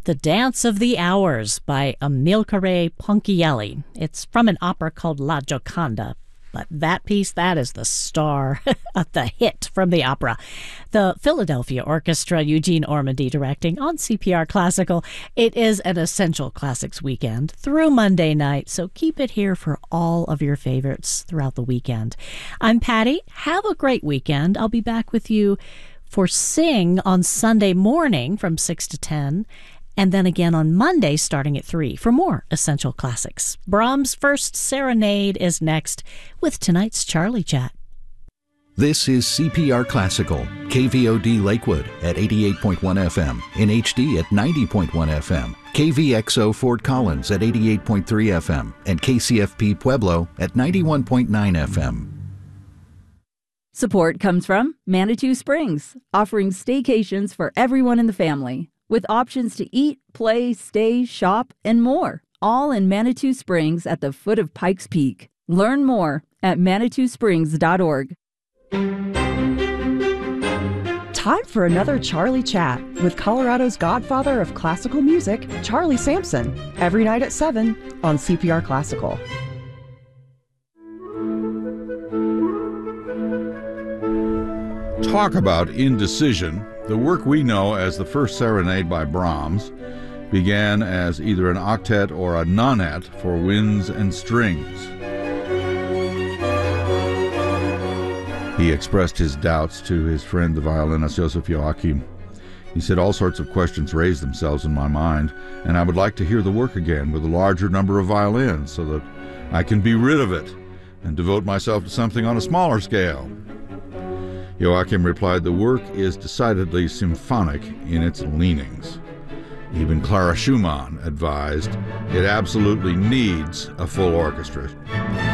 The Dance of the Hours by Amilcare Ponchielli. It's from an opera called La Gioconda. But that piece, that is the star, the hit from the opera. The Philadelphia Orchestra, Eugene Ormandy directing on CPR Classical. It is an Essential Classics weekend through Monday night, so keep it here for all of your favorites throughout the weekend. I'm Patty. Have a great weekend. I'll be back with you for Sing on Sunday morning from 6 to 10. And then again on Monday starting at 3 for more Essential Classics. Brahms' First Serenade is next with tonight's Charlie Chat. This is CPR Classical, KVOD Lakewood at 88.1 FM, in HD at 90.1 FM, KVXO Fort Collins at 88.3 FM, and KCFP Pueblo at 91.9 FM. Support comes from Manitou Springs, offering staycations for everyone in the family, with options to eat, play, stay, shop, and more, all in Manitou Springs at the foot of Pikes Peak. Learn more at ManitouSprings.org. Time for another Charlie Chat with Colorado's godfather of classical music, Charlie Sampson, every night at 7 on CPR Classical. Talk about indecision. The work we know as the First Serenade by Brahms began as either an octet or a nonet for winds and strings. He expressed his doubts to his friend, the violinist Joseph Joachim. He said, all sorts of questions raised themselves in my mind, and I would like to hear the work again with a larger number of violins so that I can be rid of it and devote myself to something on a smaller scale. Joachim replied, the work is decidedly symphonic in its leanings. Even Clara Schumann advised, it absolutely needs a full orchestra.